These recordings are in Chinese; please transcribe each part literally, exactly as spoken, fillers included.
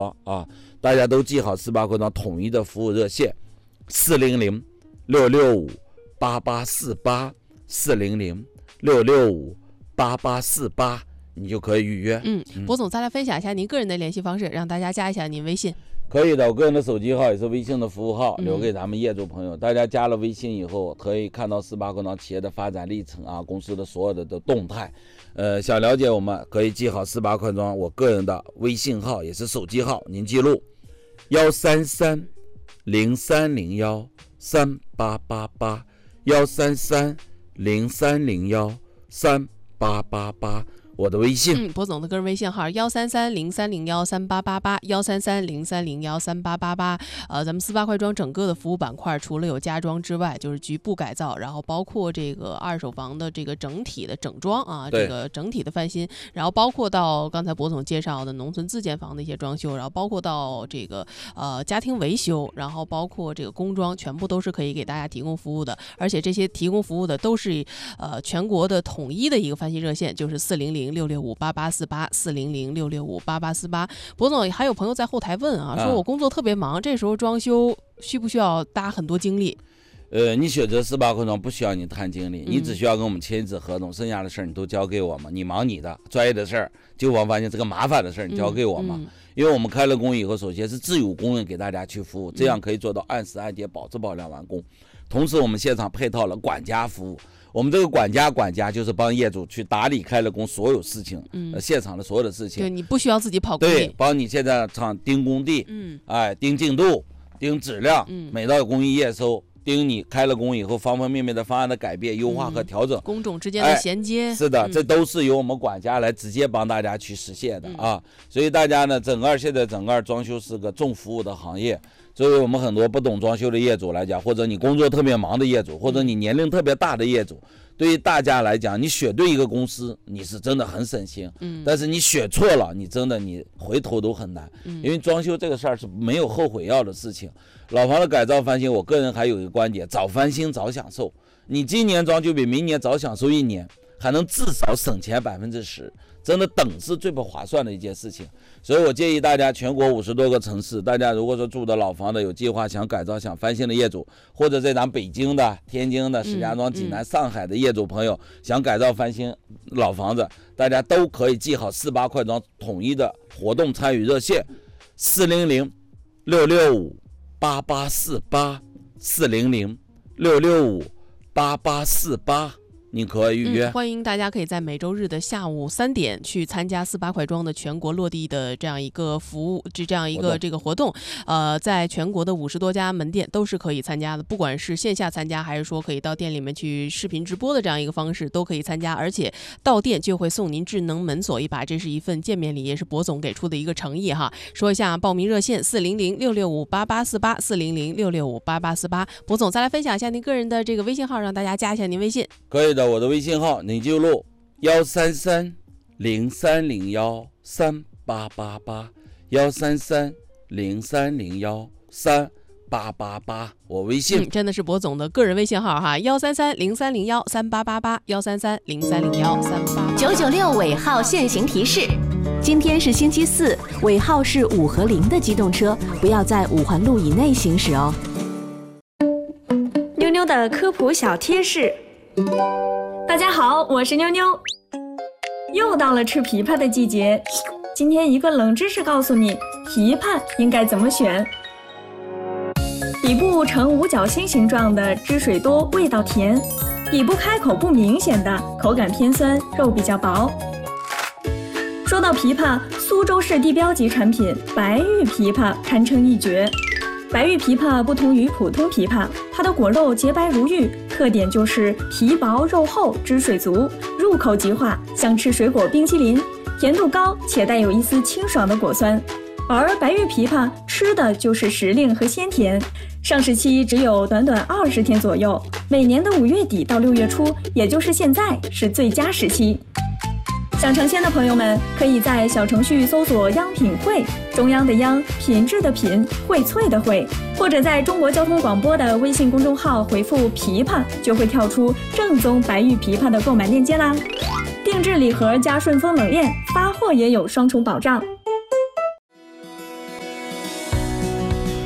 啊，大家都记好四八快装统一的服务热线四零零六六五八八四八四零零六六五八八四八，你就可以预约。 嗯，博总再来分享一下您个人的联系方式，让大家加一下您微信。 可以的，我个人的手机号也是微信的服务号，留给咱们业主朋友。嗯、大家加了微信以后，可以看到四八快装企业的发展历程啊，公司的所有的的动态。呃，想了解我们可以记好四八快装我个人的微信号，也是手机号，您记录幺三三零三零幺三八八八幺三三零三零幺三八八八。我的微信， 嗯，博总的个人微信号幺三三零三零幺三八八八幺三三零三零幺三八八八。呃，咱们四八快装整个的服务板块，除了有家装之外，就是局部改造，然后包括这个二手房的这个整体的整装啊，这个整体的翻新，然后包括到刚才博总介绍的农村自建房的一些装修，然后包括到这个呃家庭维修，然后包括这个工装，全部都是可以给大家提供服务的。而且这些提供服务的都是呃全国的统一的一个翻新热线，就是四零零六六五八八四八四零零六六五八八四八。博总还有朋友在后台问啊，说我工作特别忙，啊、这时候装修需不需要搭很多精力？ 呃，你选择四八快装不需要你摊精力，你只需要跟我们签一纸合同，剩下的事儿你都交给我们，你忙你的专业的事儿，就我发现这个麻烦的事儿你交给我们、嗯嗯、因为我们开了工以后，首先是自有工人给大家去服务，这样可以做到按时按节保质保量完工。同时我们现场配套了管家服务，我们这个管家管家就是帮业主去打理开了工所有事情，嗯，现场的所有的事情， 对，你不需要自己跑工地， 对，帮你现在场盯工地，嗯，哎，盯进度，盯质量，嗯，每到工艺验收，盯你开了工以后方方面面的方案的改变、优化和调整，嗯、 工种之间的衔接， 哎、是的、嗯，这都是由我们管家来直接帮大家去实现的、嗯、啊。所以大家呢，整个现在整个装修是个重服务的行业。作为我们很多不懂装修的业主来讲，或者你工作特别忙的业主，或者你年龄特别大的业主，对于大家来讲，你选对一个公司，你是真的很省心。嗯，但是你选错了，你真的你回头都很难。嗯，因为装修这个事儿是没有后悔药的事情。老房的改造翻新，我个人还有一个观点：早翻新早享受。你今年装就比明年早享受一年，还能至少省钱百分之十。真的等是最不划算的一件事情，所以我建议大家，全国五十多个城市，大家如果说住的老房的有计划想改造想翻新的业主，或者在咱北京的、天津的、石家庄、济南、上海的业主朋友想改造翻新老房子，大家都可以记好四八快装统一的活动参与热线四零零六六五八八四八四零零六六五八八四八。你可以预约、 嗯，欢迎大家可以在每周日的下午三点去参加四八快装的全国落地的这样一个服务，这这样一个这个活动。呃，在全国的五十多家门店都是可以参加的，不管是线下参加，还是说可以到店里面去视频直播的这样一个方式，都可以参加。而且到店就会送您智能门锁一把，这是一份见面礼，也是博总给出的一个诚意哈。说一下报名热线：四零零六六五八八四八四零零六六五八八四八。博总再来分享一下您个人的这个微信号，让大家加一下您微信。 可以的。我的微信号你记录幺三三零三零幺三八八八幺三三零三零幺三八八八，我微信、 嗯、真的是博总的个人微信号哈，幺三三零三零幺三八八八幺三三零三零幺三八八八。 九九六尾号限行提示：今天是星期四，尾号是五和零的机动车不要在五环路以内行驶哦。 妞妞的科普小贴士。大家好，我是妞妞。又到了吃枇杷的季节，今天一个冷知识告诉你，枇杷应该怎么选。底部呈五角星形状的，汁水多，味道甜；底部开口不明显的，口感偏酸，肉比较薄。说到枇杷，苏州市地标级产品白玉枇杷堪称一绝。白玉枇杷不同于普通枇杷，它的果肉洁白如玉，特点就是皮薄肉厚，汁水足，入口即化，像吃水果冰淇淋，甜度高且带有一丝清爽的果酸。而白玉枇杷吃的就是时令和鲜甜，上市期只有短短二十天左右，每年的五月底到六月初，也就是现在是最佳时期。想尝鲜的朋友们，可以在小程序搜索央品汇，中央的央，品质的品，荟萃的荟，或者在中国交通广播的微信公众号回复枇杷，就会跳出正宗白玉枇杷的购买链接啦。定制礼盒加顺丰冷链，发货也有双重保障。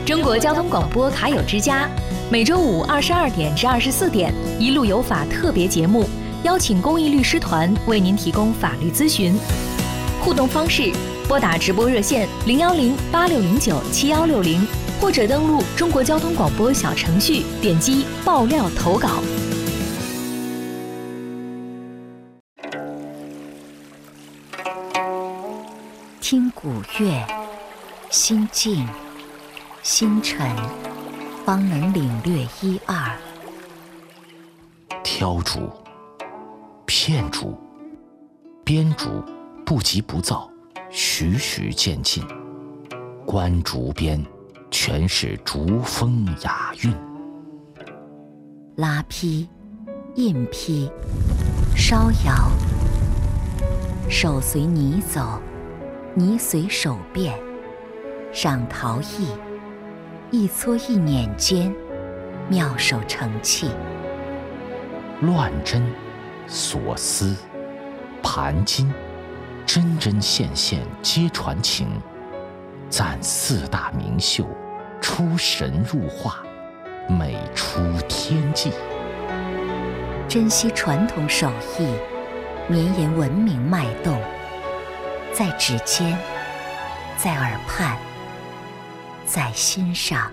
中国交通广播卡友之家，每周五二十二点至二十四点，一路有法特别节目，邀请公益律师团为您提供法律咨询。互动方式：拨打直播热线零幺零八六零九七幺六零，或者登录中国交通广播小程序，点击爆料投稿。听古乐，心静心沉，方能领略一二。 挑竹、片竹、编竹不急不躁，徐徐渐进。观竹边，全是竹风雅韵。 拉坯、印坯、烧窑，手随泥走，泥随手变。赏陶艺，一撮一捻间，妙手成器。 乱针、锁丝、盘金，针针线线皆传情。赞四大名秀，出神入化，美出天际。 珍惜传统手艺，绵延文明脉动，在指尖，在耳畔，在心上。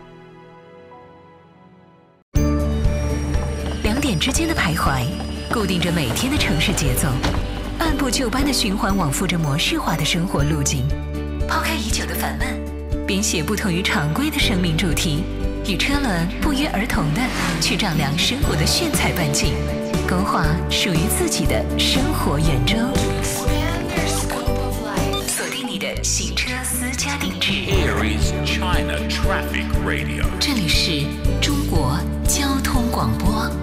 两点之间的徘徊，固定着每天的城市节奏，按部就班的循环往复着模式化的生活路径。抛开已久的烦闷，编写不同于常规的生命主题，与车轮不约而同地去丈量生活的炫彩半径，勾画属于自己的生活圆周。锁定你的行车私家定制。 Aries China Traffic Radio。 这里是中国交通广播。